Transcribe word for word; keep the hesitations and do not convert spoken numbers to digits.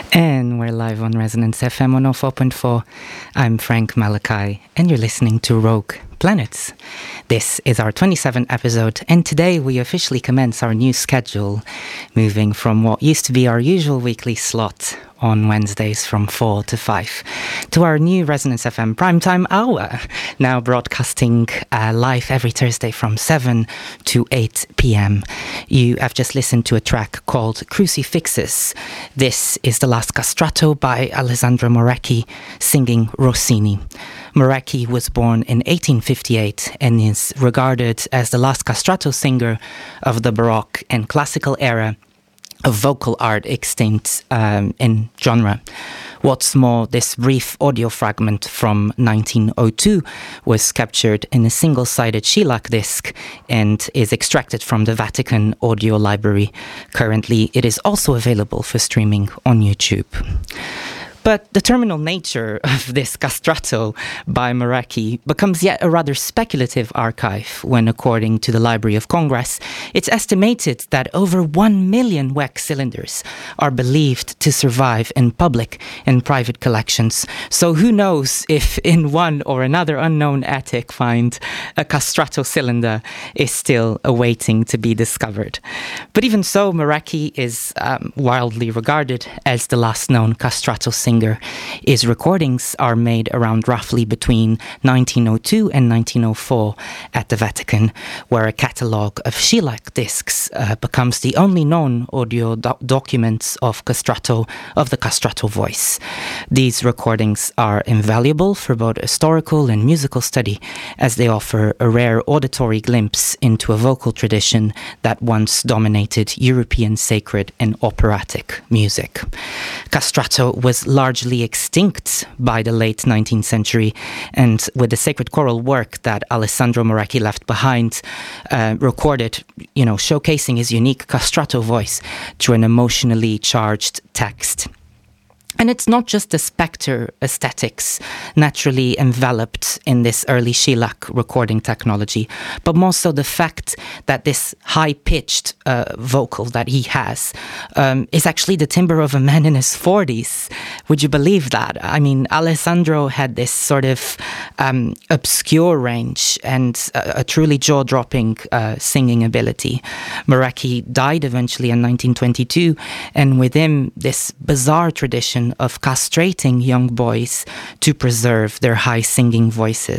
And we're live on Resonance F M one oh four point four. I'm Frank Malachi, and you're listening to Rogue Planets. This is our twenty-seventh episode, and today we officially commence our new schedule, moving from what used to be our usual weekly slot on Wednesdays from four to five to our new Resonance F M primetime hour, now broadcasting uh, live every Thursday from seven to eight p.m. You have just listened to a track called Crucifixus. This is the last castrato by Alessandro Morecchi singing Rossini. Morecchi was born in eighteen fifty-eight and is regarded as the last castrato singer of the Baroque and Classical era of vocal art extinct um, in genre. What's more, this brief audio fragment from nineteen oh two was captured in a single-sided shellac disc and is extracted from the Vatican Audio Library. Currently, it is also available for streaming on YouTube. But the terminal nature of this castrato by Morecchi becomes yet a rather speculative archive when, according to the Library of Congress, it's estimated that over one million W E C cylinders are believed to survive in public and private collections. So who knows if in one or another unknown attic find a castrato cylinder is still awaiting to be discovered. But even so, Morecchi is um, wildly regarded as the last known castrato singer. His recordings are made around roughly between nineteen oh two and nineteen oh four at the Vatican, where a catalogue of shellac discs uh, becomes the only known audio do- documents of castrato, of the castrato voice. These recordings are invaluable for both historical and musical study, as they offer a rare auditory glimpse into a vocal tradition that once dominated European sacred and operatic music. Castrato was largely extinct by the late nineteenth century, and with the sacred choral work that Alessandro Morecchi left behind, uh, recorded, you know, showcasing his unique castrato voice through an emotionally charged text. And it's not just the spectre aesthetics naturally enveloped in this early shellac recording technology, but more so the fact that this high-pitched uh, vocal that he has um, is actually the timbre of a man in his forties. Would you believe that? I mean, Alessandro had this sort of um, obscure range and a, a truly jaw-dropping uh, singing ability. Morecchi died eventually in nineteen twenty-two, and with him, this bizarre tradition of castrating young boys to preserve their high singing voices.